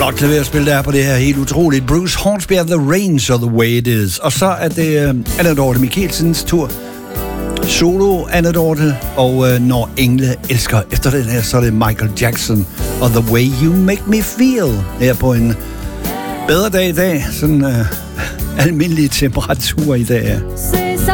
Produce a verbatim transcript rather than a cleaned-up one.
Flot klaverspil der på det her helt utroligt. Bruce Hornsby and The Range of The Way It Is. Og så er det uh, Anna Dorthe Mikkelsens tur. Solo Anna Dorthe. Og uh, Når engle elsker. Efter den her, så er det Michael Jackson og The Way You Make Me Feel. Her på en bedre dag i dag. Sådan uh, almindelig temperatur i dag. Ja.